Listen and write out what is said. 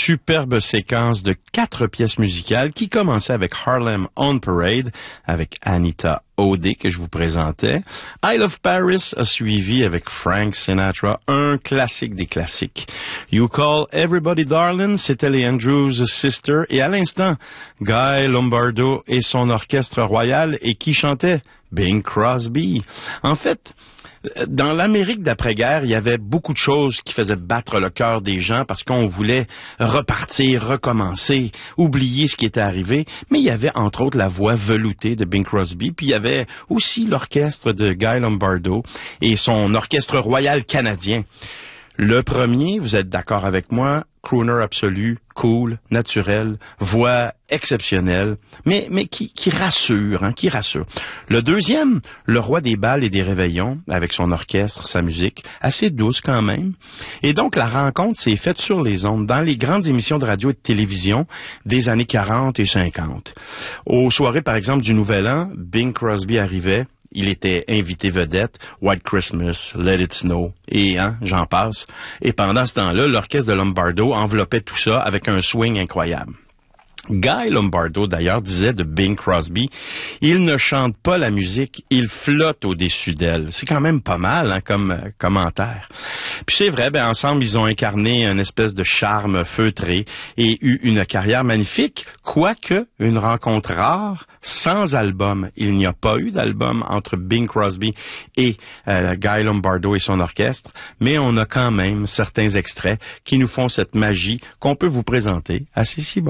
superbe séquence de 4 pièces musicales qui commençait avec Harlem on Parade, avec Anita O'Day que je vous présentais. I Love Paris a suivi avec Frank Sinatra, un classique des classiques. You Call Everybody Darling, c'était les Andrews Sisters. Et à l'instant, Guy Lombardo et son orchestre royal et qui chantait Bing Crosby. En fait, dans l'Amérique d'après-guerre, il y avait beaucoup de choses qui faisaient battre le cœur des gens parce qu'on voulait repartir, recommencer, oublier ce qui était arrivé. Mais il y avait entre autres la voix veloutée de Bing Crosby, puis il y avait aussi l'orchestre de Guy Lombardo et son orchestre royal canadien. Le premier, vous êtes d'accord avec moi, crooner absolu, cool, naturel, voix exceptionnelle, mais qui rassure, qui rassure. Le deuxième, le roi des bals et des réveillons, avec son orchestre, sa musique, assez douce quand même. Et donc, la rencontre s'est faite sur les ondes, dans les grandes émissions de radio et de télévision des années 40 et 50. Aux soirées, par exemple, du Nouvel An, Bing Crosby arrivait. Il était invité vedette, White Christmas, Let It Snow, et j'en passe. Et pendant ce temps-là, l'orchestre de Lombardo enveloppait tout ça avec un swing incroyable. Guy Lombardo, d'ailleurs, disait de Bing Crosby, il ne chante pas la musique, il flotte au-dessus d'elle. C'est quand même pas mal comme commentaire. Puis c'est vrai, ensemble, ils ont incarné une espèce de charme feutré et eu une carrière magnifique, quoique une rencontre rare, sans album. Il n'y a pas eu d'album entre Bing Crosby et Guy Lombardo et son orchestre, mais on a quand même certains extraits qui nous font cette magie qu'on peut vous présenter assez si bon.